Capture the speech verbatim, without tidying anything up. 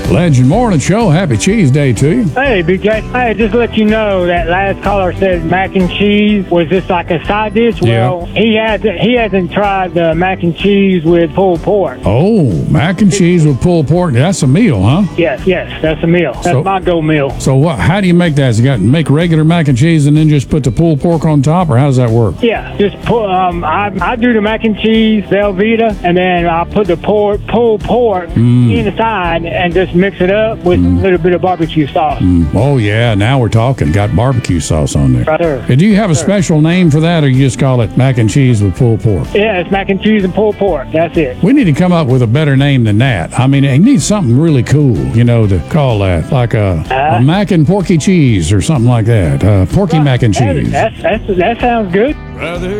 Legend Morning Show. Happy Cheese Day to you. Hey, B J. Hey, just to let you know that last caller said mac and cheese was just like a side dish. Well, Yeah. he hasn't he hasn't tried the mac and cheese with pulled pork. Oh, mac and cheese with pulled pork. That's a meal, huh? Yes, yes, that's a meal. That's So- my go meal. So what? How do you make that? You got to make regular mac and cheese and then just put the pulled pork on top, or how does that work? Yeah, just put. Um, I I do the mac and cheese Velveeta, and then I put the pork pulled pork Mm. inside and just mix it up with a little bit of barbecue sauce. Oh yeah, now we're talking. Got barbecue sauce on there. Right there. And do you have a special name for that, or you just call it mac and cheese with pulled pork? Yeah, it's mac and cheese and pulled pork. That's it. We need to come up with a better name than that. I mean, it needs something really cool, you know, to call that, like a, a mac and porky cheese or something like that. Uh, porky mac and That, cheese. that's, that's, that sounds good. Brother.